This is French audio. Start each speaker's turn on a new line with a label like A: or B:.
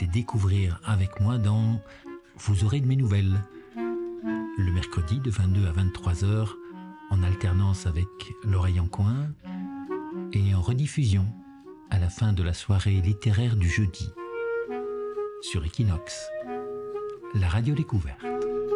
A: découvrir avec moi dans Vous aurez de mes nouvelles, le mercredi de 22 à 23 heures, en alternance avec L'Oreille en coin, et en rediffusion à la fin de la soirée littéraire du jeudi, sur Equinox, la radio découverte.